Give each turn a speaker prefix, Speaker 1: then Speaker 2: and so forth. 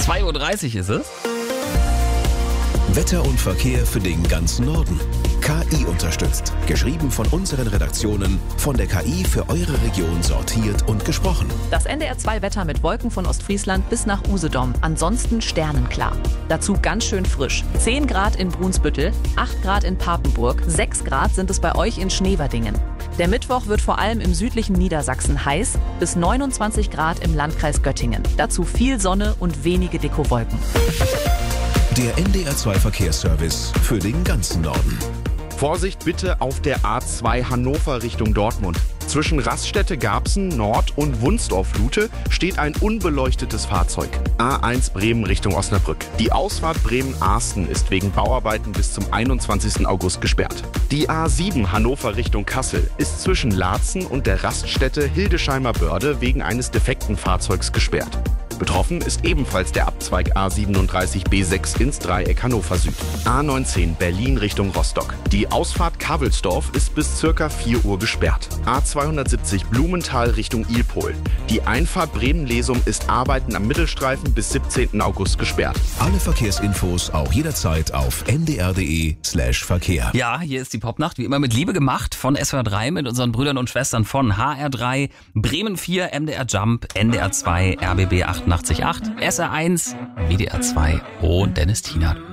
Speaker 1: 2:30 Uhr ist es.
Speaker 2: Wetter und Verkehr für den ganzen Norden. KI unterstützt. Geschrieben von unseren Redaktionen, von der KI für eure Region sortiert und gesprochen.
Speaker 3: Das NDR 2 Wetter mit Wolken von Ostfriesland bis nach Usedom. Ansonsten sternenklar. Dazu ganz schön frisch. 10 Grad in Brunsbüttel, 8 Grad in Papenburg, 6 Grad sind es bei euch in Schneverdingen. Der Mittwoch wird vor allem im südlichen Niedersachsen heiß, bis 29 Grad im Landkreis Göttingen. Dazu viel Sonne und wenige Dekowolken.
Speaker 2: Der NDR 2 Verkehrsservice für den ganzen Norden.
Speaker 4: Vorsicht bitte auf der A2 Hannover Richtung Dortmund. Zwischen Raststätte Garbsen Nord und Wunsdorf-Lute steht ein unbeleuchtetes Fahrzeug. A1 Bremen Richtung Osnabrück. Die Ausfahrt Bremen-Arsten ist wegen Bauarbeiten bis zum 21. August gesperrt. Die A7 Hannover Richtung Kassel ist zwischen Laatzen und der Raststätte Hildesheimer Börde wegen eines defekten Fahrzeugs gesperrt. Betroffen ist ebenfalls der Abzweig A37B6 ins Dreieck Hannover Süd. A19 Berlin Richtung Rostock. Die Ausfahrt Kavelsdorf ist bis ca. 4 Uhr gesperrt. A270 Blumenthal Richtung Ilpol. Die Einfahrt Bremen-Lesum ist Arbeiten am Mittelstreifen bis 17. August gesperrt.
Speaker 2: Alle Verkehrsinfos auch jederzeit auf ndr.de/Verkehr.
Speaker 1: Ja, hier ist die Popnacht, wie immer mit Liebe gemacht von SWR 3 mit unseren Brüdern und Schwestern von HR3, Bremen 4, MDR Jump, NDR 2, RBB 88.8, SR1, WDR 2 und Dennis Tienert.